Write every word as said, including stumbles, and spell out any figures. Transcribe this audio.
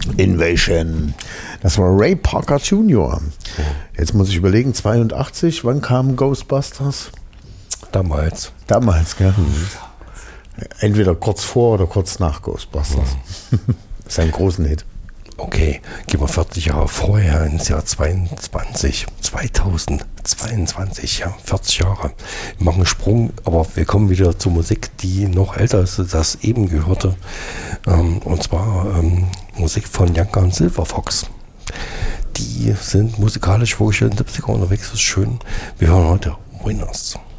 Invasion. Das war Ray Parker Junior Jetzt muss ich überlegen, zweiundachtzig, wann kam Ghostbusters? Damals. Damals, gell? Mhm. Entweder kurz vor oder kurz nach Ghostbusters. Mhm. Das ist ein großer Hit. Okay, gehen wir vierzig Jahre vorher ins Jahr zweiundzwanzig, zweitausendzweiundzwanzig, ja, vierzig Jahre. Wir machen einen Sprung, aber wir kommen wieder zur Musik, die noch älter ist, als das eben gehörte. Ähm, und zwar ähm, Musik von Janka und Silverfox. Die sind musikalisch wirklich in den siebziger unterwegs, das ist schön. Wir hören heute Winners.